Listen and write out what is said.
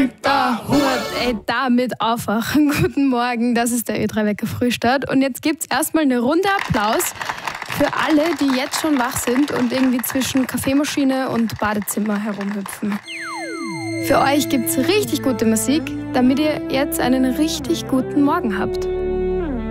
und der Hut. Ey, damit aufwachen. Guten Morgen, das ist der Ö3-Wecker Frühstart. Und jetzt gibt's erstmal eine Runde Applaus für alle, die jetzt schon wach sind und irgendwie zwischen Kaffeemaschine und Badezimmer herumhüpfen. Für euch gibt's richtig gute Musik, damit ihr jetzt einen richtig guten Morgen habt.